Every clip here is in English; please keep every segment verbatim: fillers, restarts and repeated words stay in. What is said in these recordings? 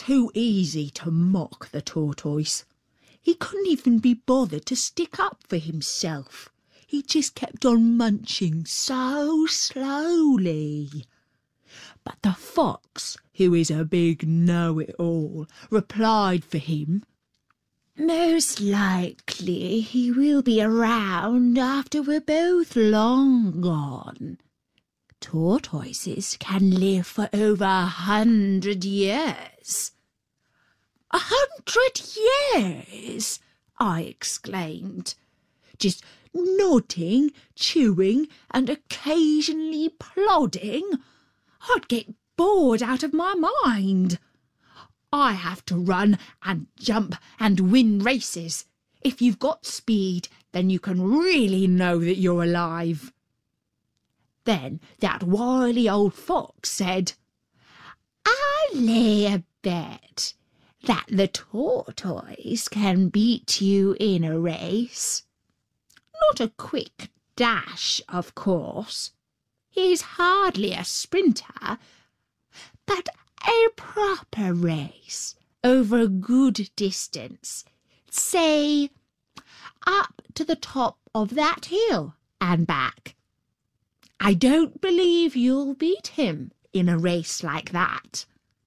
too easy to mock the tortoise. He couldn't even be bothered to stick up for himself. He just kept on munching so slowly. But the fox, who is a big know-it-all, replied for him, "Most likely he will be around after we're both long gone. Tortoises can live for over a hundred years." "A hundred years!" I exclaimed, just nodding, chewing, and occasionally plodding. I'd get bored out of my mind. I have to run and jump and win races. If you've got speed, then you can really know that you're alive. Then that wily old fox said, "I'll lay a bet that the tortoise can beat you in a race. Not a quick dash, of course. He's hardly a sprinter, but a proper race over a good distance. Say, up to the top of that hill and back. I don't believe you'll beat him in a race like that."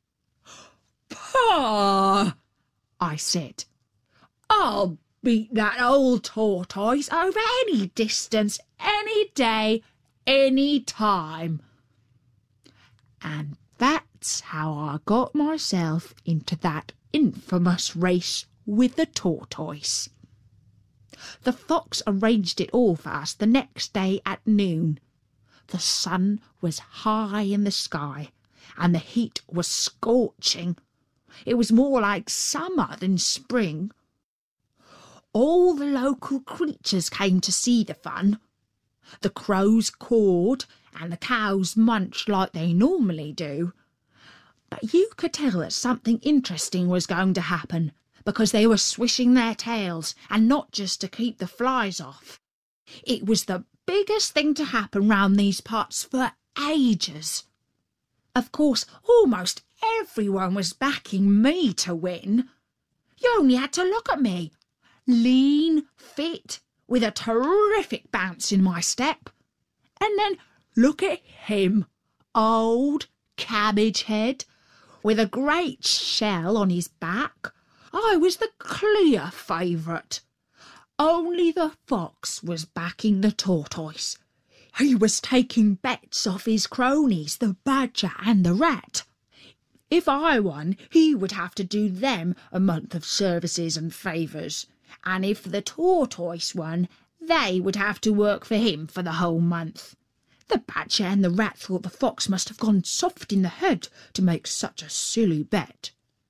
"Pah!" I said. "I'll beat that old tortoise over any distance, any day, any time." And that's how I got myself into that infamous race with the tortoise. The fox arranged it all for us the next day at noon. The sun was high in the sky, and the heat was scorching. It was more like summer than spring. All the local creatures came to see the fun. The crows cawed, and the cows munched like they normally do. But you could tell that something interesting was going to happen, because they were swishing their tails, and not just to keep the flies off. It was the biggest thing to happen round these parts for ages. Of course, almost everyone was backing me to win. You only had to look at me, lean, fit, with a terrific bounce in my step. And then look at him, old cabbage head, with a great shell on his back. I was the clear favourite. Only the fox was backing the tortoise. He was taking bets off his cronies, the badger and the rat. If I won, he would have to do them a month of services and favours, and if the tortoise won, they would have to work for him for the whole month. The badger and the rat thought the fox must have gone soft in the head to make such a silly bet.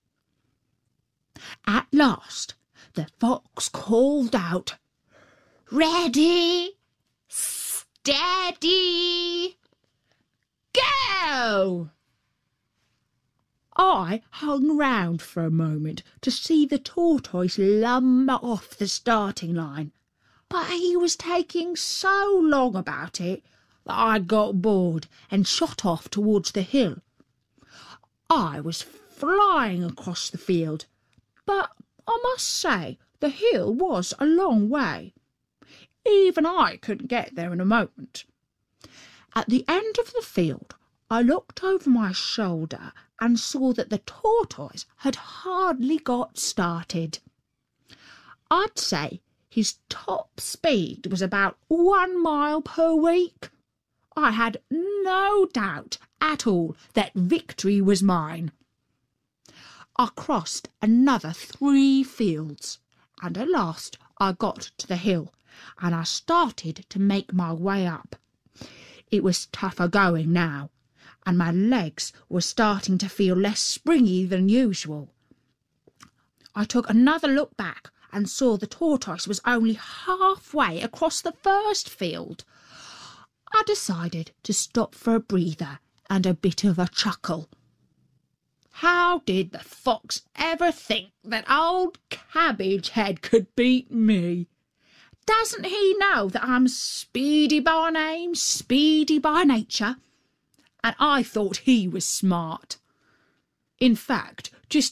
At last, the fox called out, "Ready, steady, go!" I hung round for a moment to see the tortoise lumber off the starting line, but he was taking so long about it that I got bored and shot off towards the hill. I was flying across the field, but I must say the hill was a long way. Even I couldn't get there in a moment. At the end of the field, I looked over my shoulder and saw that the tortoise had hardly got started. I'd say his top speed was about one mile per week. I had no doubt at all that victory was mine. I crossed another three fields, and at last I got to the hill, and I started to make my way up. It was tougher going now, and my legs were starting to feel less springy than usual. I took another look back and saw the tortoise was only halfway across the first field. I decided to stop for a breather and a bit of a chuckle. How did the fox ever think that old Cabbage Head could beat me? Doesn't he know that I'm speedy by name, speedy by nature? And I thought he was smart. In fact, just